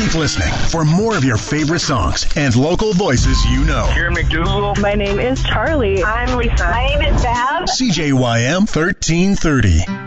Keep listening for more of your favorite songs and local voices you know. Here, McDougal. My name is Charlie. I'm Lisa. My name is Bev. CJYM 1330.